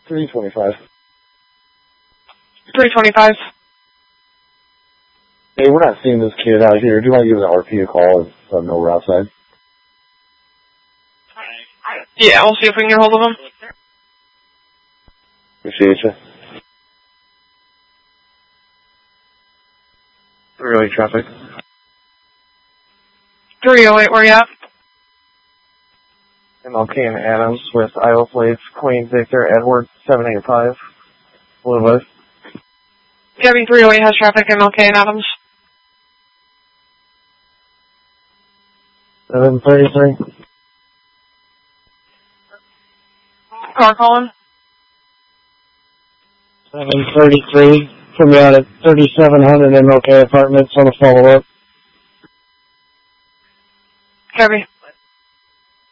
325. 325. Hey, we're not seeing this kid out here. Do you want to give the RP a call and let them know we're outside? Yeah, we'll see if we can get hold of him. Appreciate you. 308 traffic. 308, where you at? MLK and Adams with Iowa plates, Queen Victor Edward 785. Blue Bus. Gabby 308 has traffic, MLK and Adams. 733. Car calling. 733. From out at 3700 MLK Apartments on a follow-up. Gabby.